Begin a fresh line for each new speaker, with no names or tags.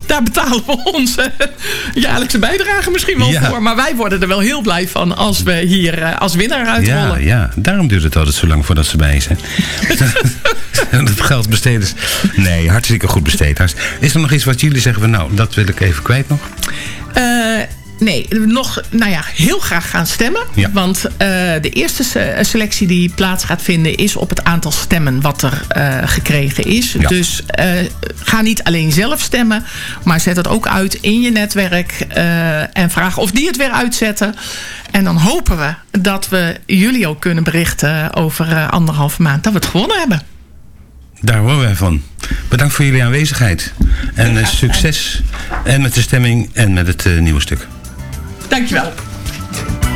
daar betalen we onze jaarlijkse bijdrage misschien wel voor. Maar wij worden er wel heel blij van als we hier als winnaar uitrollen.
Ja, daarom duurt het altijd zo lang voordat ze bij zijn. Dat geld besteden. Nee, hartstikke goed besteed. Is er nog iets wat jullie zeggen van nou, dat wil ik even kwijt nog?
Nee, nog heel graag gaan stemmen.
Ja.
Want de eerste selectie die plaats gaat vinden is op het aantal stemmen wat er gekregen is.
Ja.
Dus ga niet alleen zelf stemmen, maar zet het ook uit in je netwerk. En vraag of die het weer uitzetten. En dan hopen we dat we jullie ook kunnen berichten over 1,5 maand dat we het gewonnen hebben.
Daar horen wij van. Bedankt voor jullie aanwezigheid. En succes. En met de stemming en met het nieuwe stuk.
Dankjewel.